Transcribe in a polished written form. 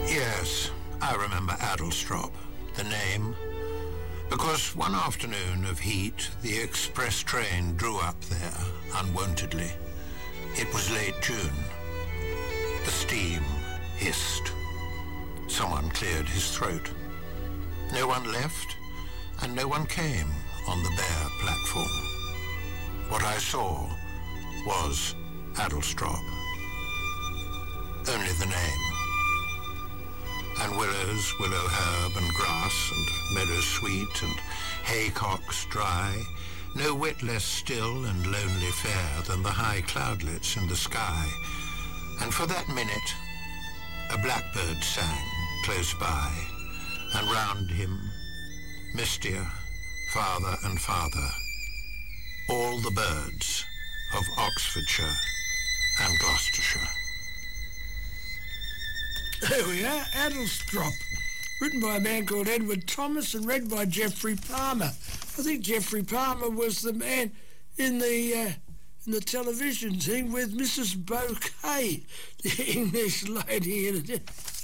Yes, I remember Adelstrop, the name, because one afternoon of heat the express train drew up there unwontedly. It was late June. The steam hissed. Someone cleared his throat. No one left, and no one came on the bare platform. What I saw was Adelstrop. Only the name. And willows, willow herb and grass and meadow sweet and haycocks dry, no whit less still and lonely fair than the high cloudlets in the sky. And for that minute a blackbird sang close by, and round him, mistier, farther and farther, all the birds of Oxfordshire and Gloucestershire. There we are, Adelstrop, written by a man called Edward Thomas and read by Geoffrey Palmer. I think Geoffrey Palmer was the man in the television thing with Mrs. Bouquet, the English lady in it.